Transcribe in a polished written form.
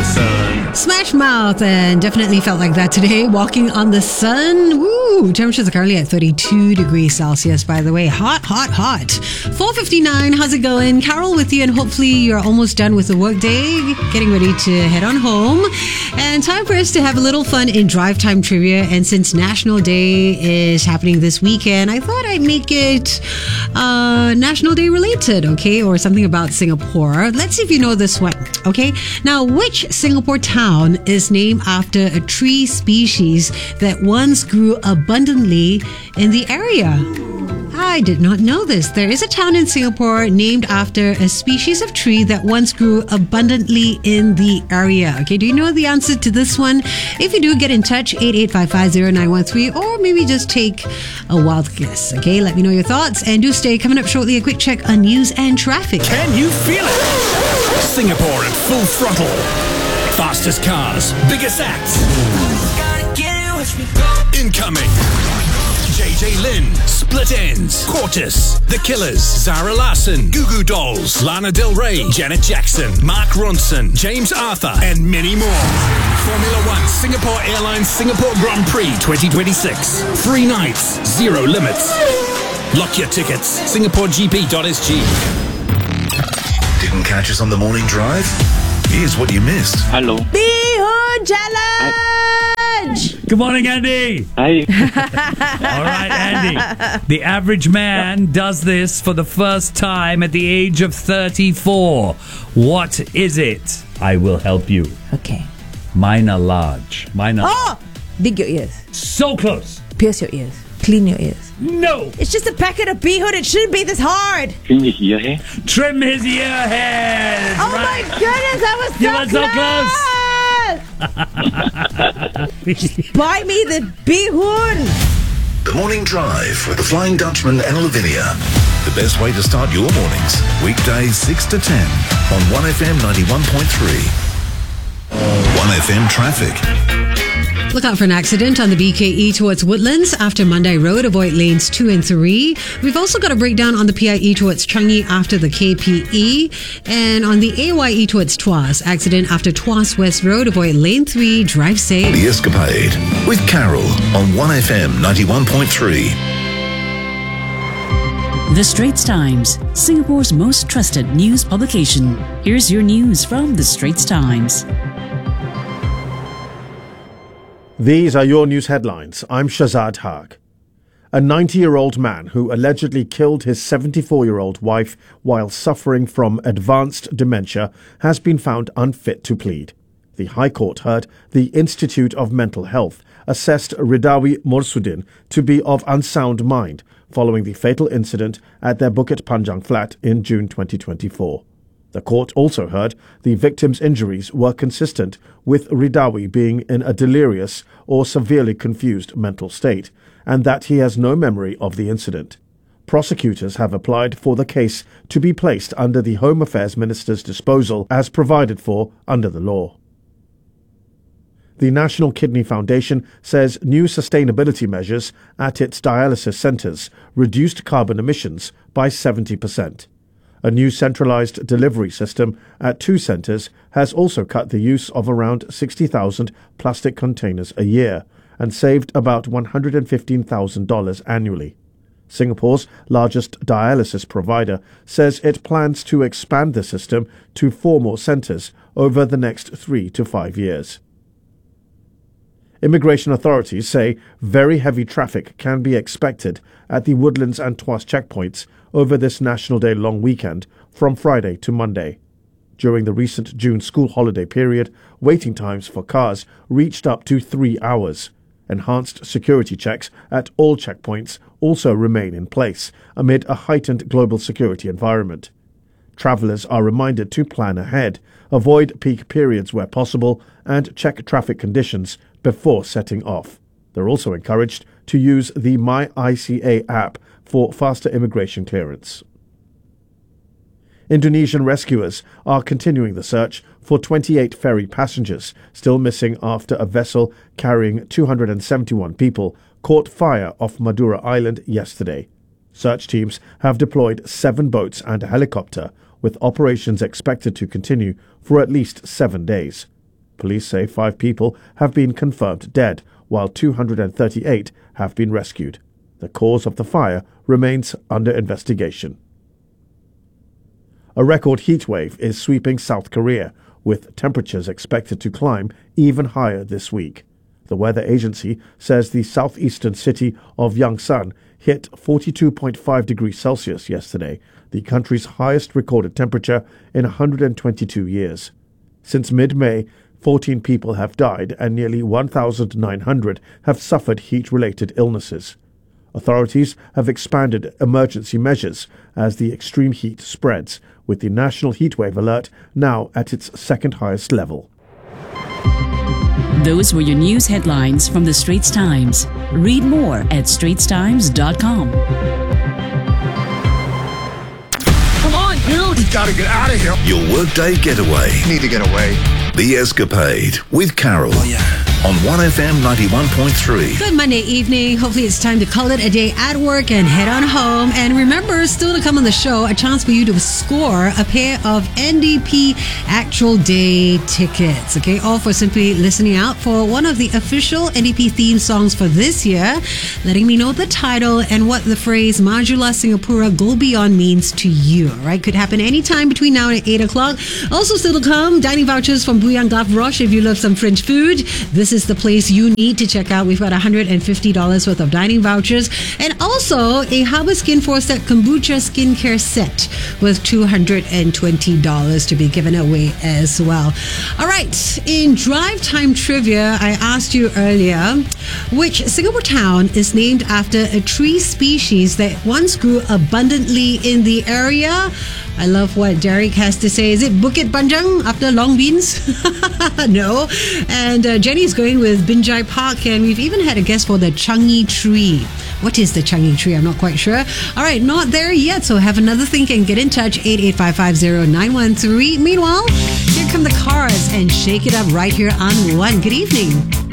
sun. Smash Mouth, and definitely felt like that today, walking on the sun. Woo! Temperatures are currently at 32 degrees Celsius, by the way. Hot, hot, hot. 4:59, how's it going? Carol with you, and hopefully you're almost done with the workday, getting ready to head on home. And time for us to have a little fun in Drive Time Trivia. And since National Day is happening this weekend, I thought I'd make it National Day related, okay? Or something about Singapore. Let's see if you know this one, okay? Now, which Singapore town is named after a tree species that once grew abundantly in the area? I did not know this. There is a town in Singapore named after a species of tree that once grew abundantly in the area. Okay, do you know the answer to this one? If you do, get in touch, 88550913, or maybe just take a wild guess. Okay, let me know your thoughts, and do stay. Coming up shortly, a quick check on news and traffic. Can you feel it? Singapore at full throttle. Fastest cars, biggest acts. Incoming. JJ Lin, Split Ends, Quartus, The Killers, Zara Larsson, Goo Goo Dolls, Lana Del Rey, Janet Jackson, Mark Ronson, James Arthur, and many more. Formula One Singapore Airlines Singapore Grand Prix 2026. 3 nights, 0 limits. Lock your tickets. SingaporeGP.sg. Didn't catch us on the morning drive? Here's what you missed. Hello. Bihun Challenge! Good morning, Andy. Hi. All right, Andy. The average man does this for the first time at the age of 34. What is it? I will help you. Okay. Mine are large. Dig your ears. So close. Pierce your ears. Clean your ears. No. It's just a packet of bihun. It shouldn't be this hard. Trim his ear hair. Trim his ear hairs. Oh my goodness, I was so You were so close. Buy me the bihun. The Morning Drive with the Flying Dutchman and Lavinia. The best way to start your mornings. Weekdays 6 to 10 on 1FM 91.3. 1FM Traffic. Look out for an accident on the BKE towards Woodlands after Mandai Road. Avoid lanes 2 and 3. We've also got a breakdown on the PIE towards Changi after the KPE. And on the AYE towards Tuas. Accident after Tuas West Road. Avoid lane 3. Drive safe. The Escapade with Carol on 1FM 91.3. The Straits Times, Singapore's most trusted news publication. Here's your news from The Straits Times. These are your news headlines. I'm Shazad Haq. A 90-year-old man who allegedly killed his 74-year-old wife while suffering from advanced dementia has been found unfit to plead. The High Court heard the Institute of Mental Health assessed Ridawi Morsuddin to be of unsound mind following the fatal incident at their Bukit Panjang flat in June 2024. The court also heard the victim's injuries were consistent with Ridawi being in a delirious or severely confused mental state, and that he has no memory of the incident. Prosecutors have applied for the case to be placed under the Home Affairs Minister's disposal as provided for under the law. The National Kidney Foundation says new sustainability measures at its dialysis centres reduced carbon emissions by 70%. A new centralised delivery system at 2 centres has also cut the use of around 60,000 plastic containers a year and saved about $115,000 annually. Singapore's largest dialysis provider says it plans to expand the system to 4 more centres over the next 3 to 5 years. Immigration authorities say very heavy traffic can be expected at the Woodlands and Tuas checkpoints over this National Day long weekend from Friday to Monday. During the recent June school holiday period, waiting times for cars reached up to 3 hours. Enhanced security checks at all checkpoints also remain in place amid a heightened global security environment. Travellers are reminded to plan ahead, avoid peak periods where possible, and check traffic conditions before setting off. They're also encouraged to use the MyICA app for faster immigration clearance. Indonesian rescuers are continuing the search for 28 ferry passengers still missing after a vessel carrying 271 people caught fire off Madura Island yesterday. Search teams have deployed 7 boats and a helicopter, with operations expected to continue for at least 7 days. Police say 5 people have been confirmed dead, while 238 have been rescued. The cause of the fire remains under investigation. A record heat wave is sweeping South Korea, with temperatures expected to climb even higher this week. The weather agency says the southeastern city of Yongsan hit 42.5 degrees Celsius yesterday, the country's highest recorded temperature in 122 years. Since mid-May, 14 people have died and nearly 1,900 have suffered heat-related illnesses. Authorities have expanded emergency measures as the extreme heat spreads, with the national heatwave alert now at its second highest level. Those were your news headlines from the Straits Times. Read more at straitstimes.com. Come on, dude! You gotta get out of here. Your workday getaway. Need to get away. The Escapade with Carol. Oh, yeah. On 1FM 91.3. Good Monday evening. Hopefully it's time to call it a day at work and head on home. And remember, still to come on the show, a chance for you to score a pair of NDP Actual Day tickets. Okay, all for simply listening out for one of the official NDP theme songs for this year, letting me know the title and what the phrase Majula Singapura Go Beyond means to you. All right, could happen anytime between now and 8 o'clock. Also still to come, dining vouchers from Buyang Gaf Roche if you love some French food. This is the place you need to check out. We've got $150 worth of dining vouchers and also a Harbour Skin Forset Kombucha skincare set with $220 to be given away as well. All right, in Drive Time Trivia, I asked you earlier which Singapore town is named after a tree species that once grew abundantly in the area. I love what Derek has to say. Is it Bukit Panjang after long beans? No. And Jenny's going with Binjai Park, and we've even had a guess for the Changi tree. What is the Changi tree? I'm not quite sure. All right, not there yet, so have another think and get in touch, 88550-913. Meanwhile, here come the Cars and Shake It Up right here on One. Good evening.